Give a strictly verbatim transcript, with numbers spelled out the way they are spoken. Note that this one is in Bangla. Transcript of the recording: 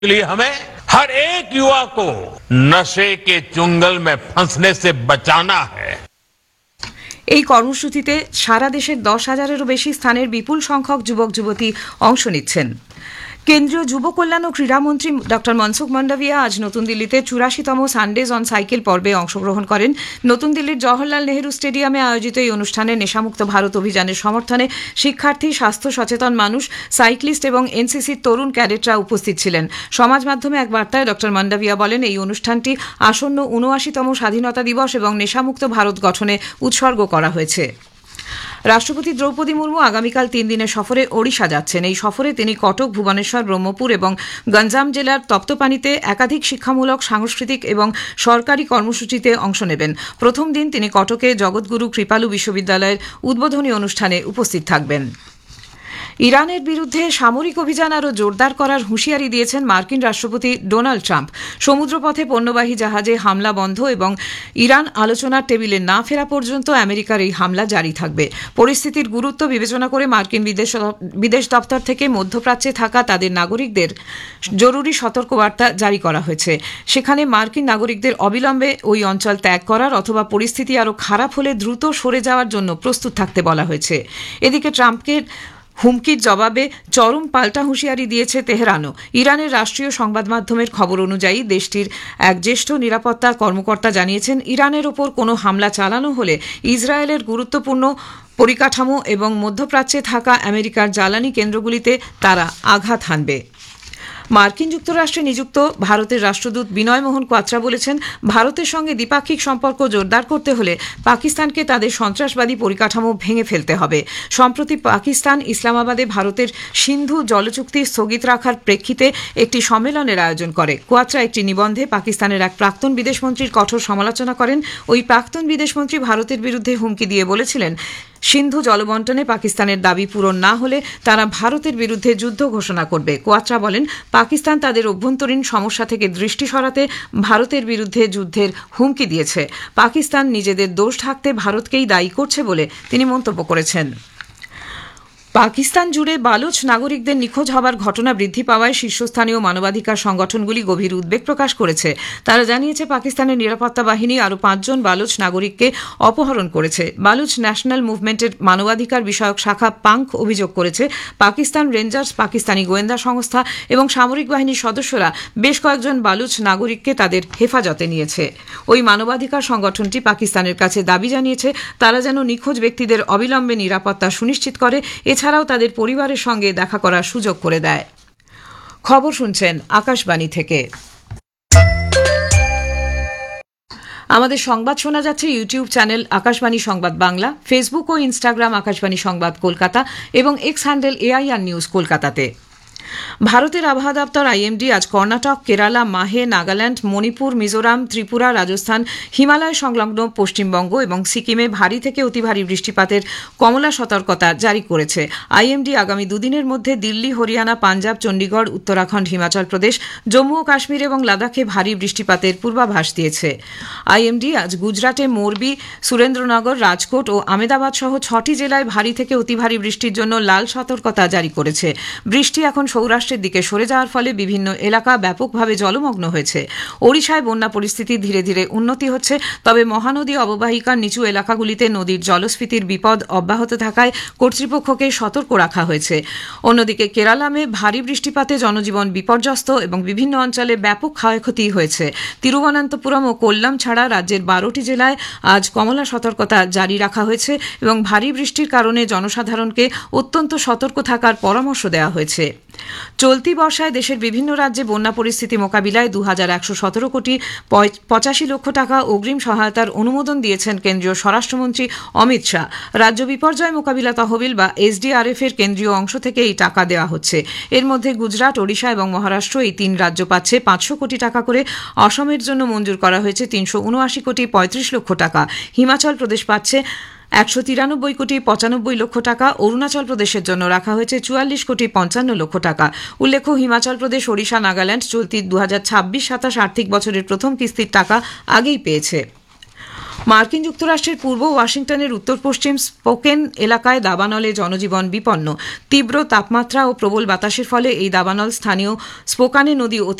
इसलिए हमें हर एक युवा को नशे के चुंगल में फंसने से बचाना है। এই কর্মসূচিতে সারা দেশের দশ হাজারেরও বেশি স্থানের বিপুল সংখ্যক যুবক যুবতী অংশ নিচ্ছেন। কেন্দ্রীয় যুব কল্যাণ ও ক্রীড়ামন্ত্রী ডক্টর মনসুখ মান্ডাভিয়া আজ নতুন দিল্লিতে চুরাশিতম সানডেজ অন সাইকেল পর্বে অংশগ্রহণ করেন। নতুন দিল্লির জওহরলাল নেহরু স্টেডিয়ামে আয়োজিত এই অনুষ্ঠানে নেশামুক্ত ভারত অভিযানের সমর্থনে শিক্ষার্থী, স্বাস্থ্য সচেতন মানুষ, সাইক্লিস্ট এবং এনসিসির তরুণ ক্যাডেটরা উপস্থিত ছিলেন। সমাজ মাধ্যমে এক বার্তায় ডক্টর মান্ডাভিয়া বলেন, এই অনুষ্ঠানটি আসন্ন উনআশিতম স্বাধীনতা দিবস এবং নেশামুক্ত ভারত গঠনে উৎসর্গ করা হয়েছে। রাষ্ট্রপতি দ্রৌপদী মুর্মু আগামীকাল তিন দিনের সফরে ওড়িশা যাচ্ছেন। এই সফরে তিনি কটক, ভুবনেশ্বর, ব্রহ্মপুর এবং গঞ্জাম জেলার তপ্তপানিতে একাধিক শিক্ষামূলক, সাংস্কৃতিক এবং সরকারি কর্মসূচিতে অংশ নেবেন। প্রথম দিন তিনি কটকে জগৎগুরু কৃপালু বিশ্ববিদ্যালয়ের উদ্বোধনী অনুষ্ঠানে উপস্থিত থাকবেন। ইরানের বিরুদ্ধে সামরিক অভিযান আরও জোরদার করার হুঁশিয়ারি দিয়েছেন মার্কিন রাষ্ট্রপতি ডোনাল্ড ট্রাম্প। সমুদ্রপথে পণ্যবাহী জাহাজে হামলা বন্ধ এবং ইরান আলোচনার টেবিলে না ফেরা পর্যন্ত আমেরিকার এই হামলা জারি থাকবে। পরিস্থিতির গুরুত্ব বিবেচনা করে মার্কিন বিদেশ বিদেশ দপ্তর থেকে মধ্যপ্রাচ্যে থাকা তাদের নাগরিকদের জরুরি সতর্কবার্তা জারি করা হয়েছে। সেখানে মার্কিন নাগরিকদের অবিলম্বে ওই অঞ্চল ত্যাগ করার অথবা পরিস্থিতি আরও খারাপ হলে দ্রুত সরে যাওয়ার জন্য প্রস্তুত থাকতে বলা হয়েছে। এদিকে ট্রাম্পকে হুমকির জবাবে চরম পাল্টা হুঁশিয়ারি দিয়েছে তেহরানও। ইরানের রাষ্ট্রীয় সংবাদ মাধ্যমের খবর অনুযায়ী দেশটির এক জ্যেষ্ঠ নিরাপত্তা কর্মকর্তা জানিয়েছেন, ইরানের ওপর কোনো হামলা চালানো হলে ইসরায়েলের গুরুত্বপূর্ণ পরিকাঠামো এবং মধ্যপ্রাচ্যে থাকা আমেরিকার জ্বালানি কেন্দ্রগুলিতে তারা আঘাত হানবে। মার্কিন যুক্তরাষ্ট্রে নিযুক্ত ভারতের রাষ্ট্রদূত বিনয় মোহন কোয়াত্রা বলেছেন, ভারতের সঙ্গে দ্বিপাক্ষিক সম্পর্ক জোরদার করতে হলে পাকিস্তানকে তাদের সন্ত্রাসবাদী পরিকাঠামো ভেঙে ফেলতে হবে। সম্প্রতি পাকিস্তান ইসলামাবাদে ভারতের সিন্ধু জলচুক্তি স্থগিত রাখার প্রেক্ষিতে একটি সম্মেলনের আয়োজন করে। কোয়াত্রা একটি নিবন্ধে পাকিস্তানের এক প্রাক্তন বিদেশমন্ত্রীর কঠোর সমালোচনা করেন। ওই প্রাক্তন বিদেশমন্ত্রী ভারতের বিরুদ্ধে হুমকি দিয়ে বলেছিলেন, সিন্ধু জলবন্টনে পাকিস্তানের দাবি পূরণ না হলে তারা ভারতের বিরুদ্ধে যুদ্ধ ঘোষণা করবে। কোয়াত্রা বলেন, পাকিস্তান তাদের অভ্যন্তরীণ সমস্যা থেকে দৃষ্টি সরাতে ভারতের বিরুদ্ধে যুদ্ধের হুমকি দিয়েছে। পাকিস্তান নিজেদের দোষ ঢাকতে ভারতকেই দায়ী করছে বলে তিনি মন্তব্য করেছেন। পাকিস্তান জুড়ে বালুচ নাগরিকদের নিখোঁজ হবার ঘটনা বৃদ্ধি পাওয়ায় শীর্ষস্থানীয় মানবাধিকার সংগঠনগুলি গভীর উদ্বেগ প্রকাশ করেছে। তারা জানিয়েছে, পাকিস্তানের নিরাপত্তা বাহিনী আরও পাঁচজন বালুচ নাগরিককে অপহরণ করেছে। বালুচ ন্যাশনাল মুভমেন্টের মানবাধিকার বিষয়ক শাখা পাঙ্ক অভিযোগ করেছে, পাকিস্তান রেঞ্জার্স, পাকিস্তানি গোয়েন্দা সংস্থা এবং সামরিক বাহিনীর সদস্যরা বেশ কয়েকজন বালুচ নাগরিককে তাদের হেফাজতে নিয়েছে। ওই মানবাধিকার সংগঠনটি পাকিস্তানের কাছে দাবি জানিয়েছে, তারা যেন নিখোঁজ ব্যক্তিদের অবিলম্বে নিরাপত্তা সুনিশ্চিত করে, এছাড়াও তাদের পরিবারের সঙ্গে দেখা করার সুযোগ করে দেয়। খবর শুনছেন আকাশবাণী থেকে। আমাদের সংবাদ শোনা যাচ্ছে ইউটিউব চ্যানেল আকাশবাণী সংবাদ বাংলা, ফেসবুক ও ইনস্টাগ্রাম আকাশবাণী সংবাদ কলকাতা এবং এক্স হ্যান্ডেল এআইআর নিউজ কলকাতাতে। ভারতের আবহাওয়া দপ্তর আইএমডি আজ কর্ণাটক, কেরালা, মাহে, নাগাল্যান্ড, মণিপুর, মিজোরাম, ত্রিপুরা, রাজস্থান, হিমালয় সংলগ্ন পশ্চিমবঙ্গ এবং সিকিমে ভারী থেকে অতি ভারী বৃষ্টিপাতের কমলা সতর্কতা জারি করেছে। আইএমডি আগামী দুদিনের মধ্যে দিল্লি, হরিয়ানা, পাঞ্জাব, চণ্ডীগড়, উত্তরাখণ্ড, হিমাচল প্রদেশ, জম্মু ও কাশ্মীর এবং লাদাখে ভারী বৃষ্টিপাতের পূর্বাভাস দিয়েছে। আইএমডি আজ গুজরাটে মোরবি, সুরেন্দ্রনগর, রাজকোট ও আমেদাবাদ সহ ছটি জেলায় ভারী থেকে অতি ভারী বৃষ্টির জন্য লাল সতর্কতা জারি করেছে। বৃষ্টি এখন সৌরাষ্ট্রের দিকে সরে যাওয়ার ফলে বিভিন্ন এলাকা ব্যাপকভাবে জলমগ্ন হয়েছে। ওড়িশায় বন্যা পরিস্থিতি ধীরে ধীরে উন্নতি হচ্ছে, তবে মহানদী অববাহিকার নিচু এলাকাগুলিতে নদীর জলস্ফীতির বিপদ অব্যাহত থাকায় কর্তৃপক্ষকে সতর্ক রাখা হয়েছে। অন্যদিকে কেরালামে ভারী বৃষ্টিপাতে জনজীবন বিপর্যস্ত এবং বিভিন্ন অঞ্চলে ব্যাপক ক্ষয়ক্ষতি হয়েছে। তিরুবনন্তপুরম ও কোল্লাম ছাড়া রাজ্যের বারোটি জেলায় আজ কমলা সতর্কতা জারি রাখা হয়েছে এবং ভারী বৃষ্টির কারণে জনসাধারণকে অত্যন্ত সতর্ক থাকার পরামর্শ দেওয়া হয়েছে। চলতি বর্ষায় দেশের বিভিন্ন রাজ্যে বন্যা পরিস্থিতি মোকাবিলায় দু হাজার একশো সতেরো কোটি পঁচাশি লক্ষ টাকা অগ্রিম সহায়তার অনুমোদন দিয়েছেন কেন্দ্রীয় স্বরাষ্ট্রমন্ত্রী অমিত শাহ। রাজ্য বিপর্যয় মোকাবিলা তহবিল বা এসডিআরএফ এর কেন্দ্রীয় অংশ থেকে এই টাকা দেওয়া হচ্ছে। এর মধ্যে গুজরাট, ওড়িশা এবং মহারাষ্ট্র এই তিন রাজ্য পাচ্ছে পাঁচশো কোটি টাকা করে। অসমের জন্য মঞ্জুর করা হয়েছে তিনশো উনআশি কোটি পঁয়ত্রিশ লক্ষ টাকা। হিমাচল প্রদেশ পাচ্ছে একশো তিরানব্বই কোটি পঁচানব্বই লক্ষ টাকা। অরুণাচল প্রদেশের জন্য রাখা হয়েছে চুয়াল্লিশ কোটি পঞ্চান্ন লক্ষ টাকা। উল্লেখ্য, হিমাচল প্রদেশ, ওড়িশা, নাগাল্যান্ড চলতি দু হাজার ছাব্বিশ সাতাশ আর্থিক বছরের প্রথম কিস্তির টাকা আগেই পেয়েছে। মার্কিন যুক্তরাষ্ট্রের পূর্ব ওয়াশিংটনের উত্তর পশ্চিম স্পোকেন এলাকায় দাবানলে জনজীবন বিপন্ন। তীব্র তাপমাত্রা ও প্রবল বাতাসের ফলে এই দাবানল স্থানীয় স্পোকানে নদী